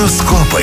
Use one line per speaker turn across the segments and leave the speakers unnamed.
Horoskopai.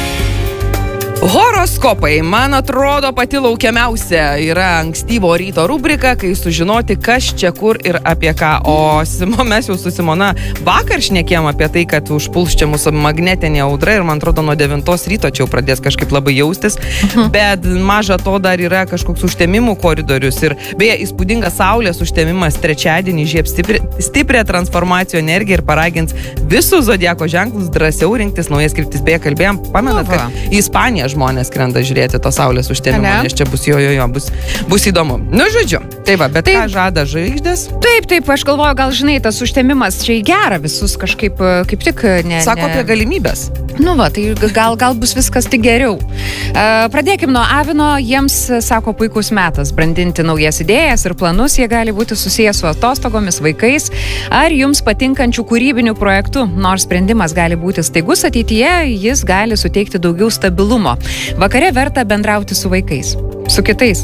Horoskopai, man atrodo, pati laukiamiausia yra ankstyvo ryto rubrika, kai sužinoti, kas čia kur ir apie ką. O mes jau su Simona vakar šnekėjom apie tai, kad užpuls čia mūsų magnetinė audra ir man atrodo nuo 9 ryto čia jau pradės kažkaip labai jaustis. Bet maža to dar yra kažkoks užtemimų koridorius ir beje įspūdingas saulės užtemimas trečiadienį žiebs stiprią transformacijų energiją ir paragins visus zodiako ženklus drąsiau rinktis naujas kryptis. Beje, kalbėjom, pamenat, kad į Ispaniją žmonės skrenda žiūrėti to saulės užtemimo, nes čia bus bus įdomu. Nu, žodžiu, taip, bet ką žada žvaigždės?
Taip, aš galvoju, gal žinai, tas užtemimas čia į gerą visus kažkaip, kaip tik
Sako apie galimybės.
Nu va, tai gal bus viskas tik geriau. Pradėkim nuo Avino, jiems, sako, puikus metas brandinti naujas idėjas ir planus, jie gali būti susijęs su atostogomis, vaikais ar jums patinkančių kūrybinių projektų, nors sprendimas gali būti staigus ateityje, jis gali suteikti daugiau stabilumo. Vakare verta bendrauti su vaikais, su kitais.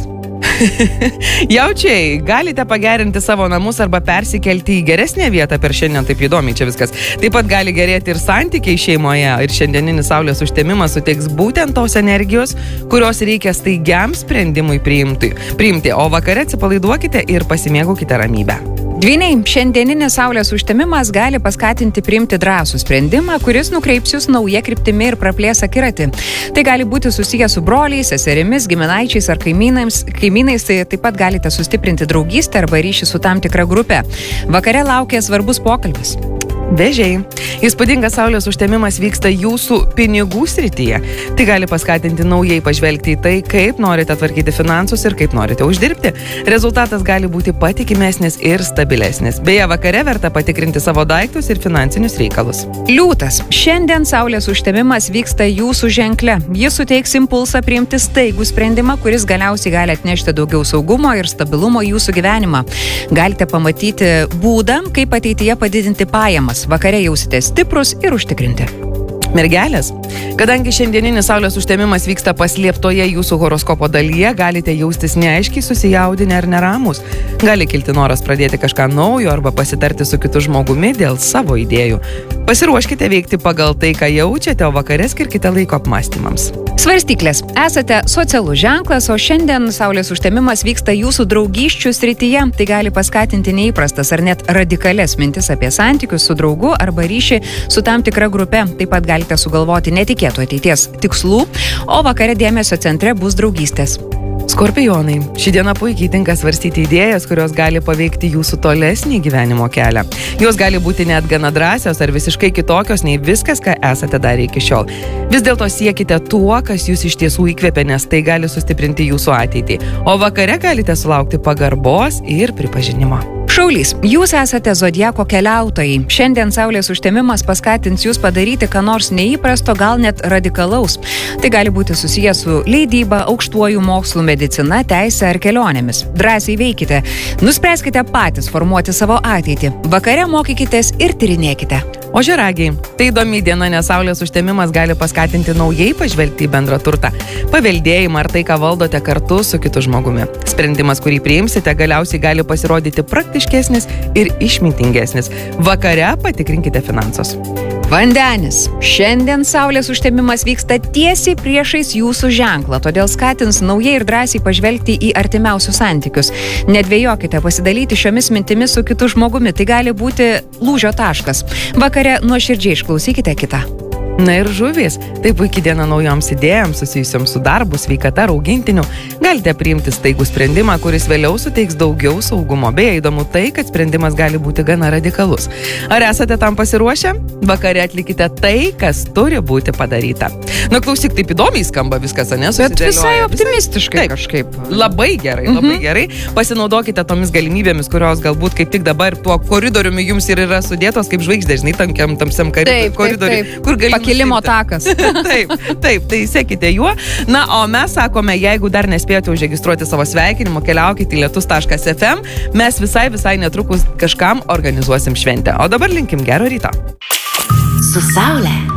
Jaučiai, galite pagerinti savo namus arba persikelti į geresnę vietą per šiandien, taip įdomiai čia viskas. Taip pat gali gerėti ir santykiai šeimoje ir šiandieninis saulės užtemimas suteiks būtent tos energijos, kurios reikia staigiam sprendimui priimti, o vakare atsipalaiduokite ir pasimėgaukite ramybę.
Dvyniai, šiandieninis saulės užtemimas gali paskatinti priimti drąsų sprendimą, kuris nukreips jūs nauja kryptimi ir praplės akiratį. Tai gali būti susijęs su broliais, seserimis, giminaičiais ar kaimynais, tai taip pat galite sustiprinti draugystę arba ryšį su tam tikra grupe. Vakare laukia svarbus pokalbis.
Vėžiai. Įspūdingas saulės užtemimas vyksta jūsų pinigų srityje. Tai gali paskatinti naujai pažvelgti į tai, kaip norite tvarkyti finansus ir kaip norite uždirbti. Rezultatas gali būti patikimesnis ir stabilesnis. Beje, vakare verta patikrinti savo daiktus ir finansinius reikalus.
Liūtas. Šiandien saulės užtemimas vyksta jūsų ženkle. Jis suteiks impulsą priimti staigų sprendimą, kuris galiausiai gali atnešti daugiau saugumo ir stabilumo į jūsų gyvenimą. Galite pamatyti būdą, kaip ateityje padidinti pajamas. Vakare jausite stiprus ir užtikrinti.
Mergelės. Kadangi šiandieninis saulės užtemimas vyksta paslėptoje jūsų horoskopo dalyje, galite jaustis neaiškiai susijaudinę ar neramus. Gali kilti noras pradėti kažką naujo arba pasitarti su kitu žmogumi dėl savo idėjų. Pasiruoškite veikti pagal tai, ką jaučiate, o vakare skirkite laiko apmąstymams.
Svarstyklės. Esate socialus ženklas, o šiandien saulės užtemimas vyksta jūsų draugysčių srityje. Tai gali paskatinti neįprastas ar net radikalias mintis apie santykius su draugu arba ryšį su tam tikra grupe. Taip pat galite sugalvoti netikėtų ateities tikslų, o vakare dėmesio centre bus draugystės.
Skorpionai. Ši diena puikiai tinka svarstyti idėjas, kurios gali paveikti jūsų tolesnį gyvenimo kelią. Jos gali būti net gana drąsios ar visiškai kitokios nei viskas, ką esate darę iki šiol. Vis dėlto siekite tuo, kas jūs iš tiesų įkvepia, nes tai gali sustiprinti jūsų ateitį. O vakare galite sulaukti pagarbos ir pripažinimo.
Šaulys, jūs esate zodiako keliautojai. Šiandien saulės užtemimas paskatins jūs padaryti ką nors neįprasto, gal net radikalaus. Tai gali būti susijęs su leidyba, aukštuoju mokslu, medicina, teise ar kelionėmis. Drąsiai veikite. Nuspręskite patys formuoti savo ateitį. Vakare mokykitės ir tyrinėkite.
Ožiaragiai. Tai įdomi diena, nes saulės užtemimas gali paskatinti naujai pažvelgti į bendrą turtą, paveldėjimą ar tai, ką valdote kartu su kitu žmogumi. Sprendimas, kurį priimsite, galiausiai gali pasirodyti praktiškesnis ir išmintingesnis. Vakare patikrinkite finansus.
Vandenis. Šiandien saulės užtemimas vyksta tiesiai priešais jūsų ženklą, todėl skatins naujai ir drąsiai pažvelgti į artimiausius santykius. Nedvejokite pasidalyti šiomis mintimis su kitu žmogumi, tai gali būti lūžio taškas. Vakare nuoširdžiai išklausykite kitą.
Na ir žuvys. Tai puikiai diena naujoms idėjams susijusioms su darbu, sveikata ar augintiniu. Galite priimti staigų sprendimą, kuris vėliau suteiks daugiau saugumo. Beje, įdomu tai, kad sprendimas gali būti gana radikalus. Ar esate tam pasiruošę? Vakare atlikite tai, kas turi būti padaryta. Na, klausyk, taip įdomiai skamba viskas, ane?
Bet visai optimistiškai kažkaip.
Labai gerai. Pasinaudokite tomis galimybėmis, kurios galbūt kaip tik dabar tuo koridoriumi jums ir yra sudėtos kaip žvaigždė, žinai, tamsiam koridoriui, kur gali
pakilimo takas.
Taip, tai sekite juo. Na, o mes sakome, jeigu dar nespėjote užregistruoti savo sveikinimo, keliaukite į lietus.fm. Mes visai netrukus kažkam organizuosim šventę. O dabar linkim gero ryto.
Su Saule.